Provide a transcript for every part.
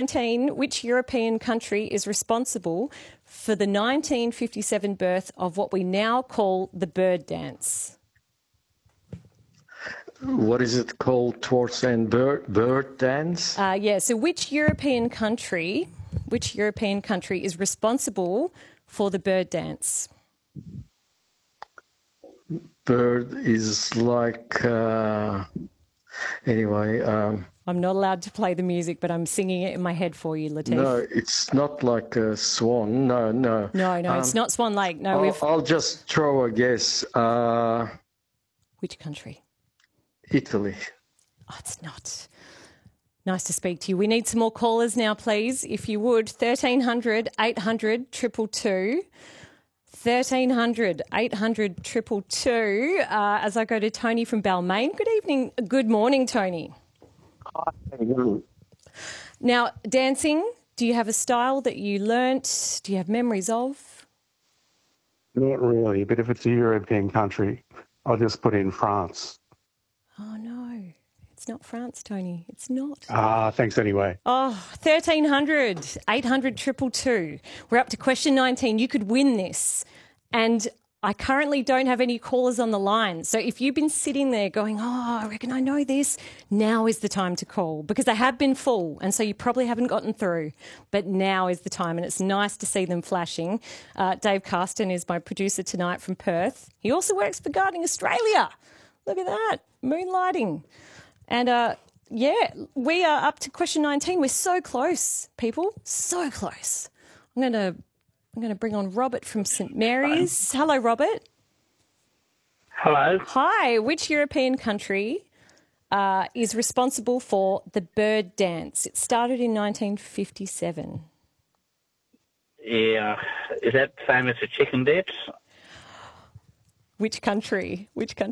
17, which European country is responsible for the 1957 birth of what we now call the bird dance? What is it called? Towards and bird dance? So which European country is responsible for the bird dance? Bird is like... Anyway... I'm not allowed to play the music, but I'm singing it in my head for you, Latif. No, it's not like a swan. No. No, it's not Swan Lake. No, I'll just throw a guess. Which country? Italy. Oh, it's not. Nice to speak to you. We need some more callers now, please, if you would. 1300 800 222. 1300 800 222. As I go to Tony from Balmain. Good evening. Good morning, Tony. Hi. Good. Now, dancing, do you have a style that you learnt? Do you have memories of? Not really, but if it's a European country, I'll just put in France. Oh, no. It's not France, Tony. It's not. Thanks anyway. Oh, 1300 800 222. We're up to question 19. You could win this. And I currently don't have any callers on the line. So if you've been sitting there going, I reckon I know this, now is the time to call because they have been full. And so you probably haven't gotten through. But now is the time. And it's nice to see them flashing. Dave Carston is my producer tonight from Perth. He also works for Gardening Australia. Look at that. Moonlighting. And, we are up to question 19. We're so close, people. So close. I'm going to bring on Robert from St Mary's. Hello, Robert. Hello. Hi. Which European country is responsible for the bird dance? It started in 1957. Yeah. Is that same as the chicken dance? Which country?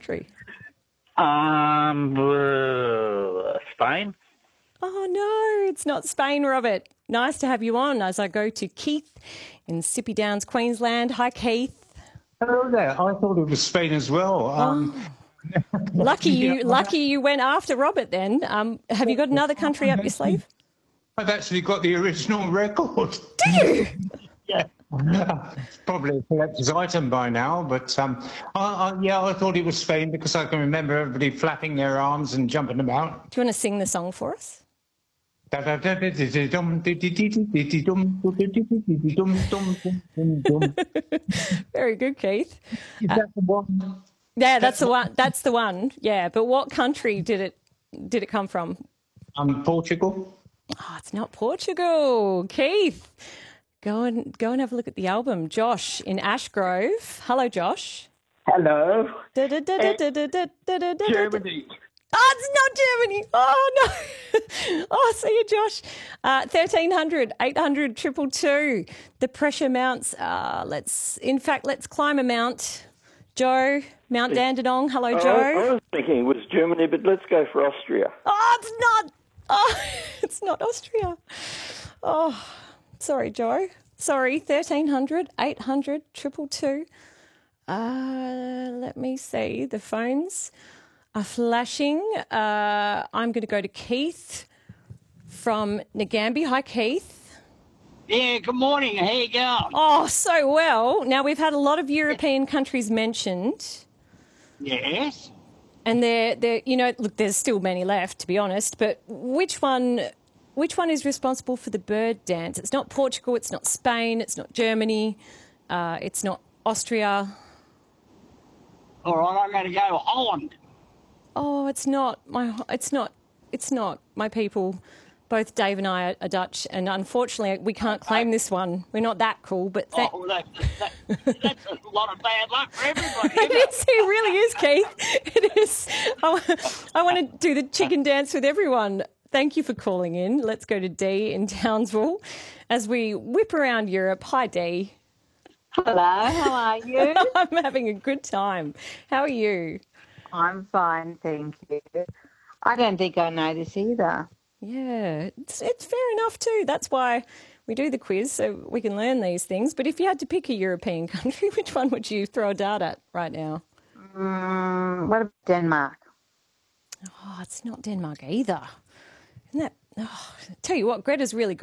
Spain. Oh, no, it's not Spain, Robert. Nice to have you on as I go to Keith in Sippy Downs, Queensland. Hi, Keith. Hello there. I thought it was Spain as well. Lucky you went after Robert then. Have you got another country up your sleeve? I've actually got the original record. Do you? Yeah. It's probably a collector's item by now, but I thought it was Spain because I can remember everybody flapping their arms and jumping about. Do you want to sing the song for us? Very good, Keith. Is that the one? Yeah, that's the one. That's the one. Yeah, but what country did it come from? Portugal. Oh, it's not Portugal. Keith, go and have a look at the album. Josh in Ashgrove. Hello, Josh. Hello. Germany. Oh, it's not Germany. Oh, no. Oh, see you, Josh. 1300 800 222. The pressure mounts. Let's climb a mount. Joe, Mount Dandenong. Hello, Joe. I was thinking it was Germany, but let's go for Austria. Oh, it's not. Oh, it's not Austria. Oh, sorry, Joe. Sorry, 1300 800 222. Let me see. The phones are flashing. I'm going to go to Keith from Nagambie. Hi, Keith. Yeah, good morning. How you going? Oh, so well. Now, we've had a lot of European countries mentioned. Yes. And they're look, there's still many left, to be honest, but which one is responsible for the bird dance? It's not Portugal, it's not Spain, it's not Germany, it's not Austria. All right, I'm going to go Holland. Oh, it's not my people. Both Dave and I are Dutch, and unfortunately we can't claim this one. We're not that cool, but that's a lot of bad luck for everybody. It really is, Keith. It is. I want to do the chicken dance with everyone. Thank you for calling in. Let's go to Dee in Townsville as we whip around Europe. Hi, Dee. Hello, how are you? I'm having a good time. How are you? I'm fine, thank you. I don't think I know this either. Yeah, it's fair enough too. That's why we do the quiz, so we can learn these things. But if you had to pick a European country, which one would you throw a dart at right now? What about Denmark? Oh, it's not Denmark either. Isn't that? Oh, tell you what, Greta's really got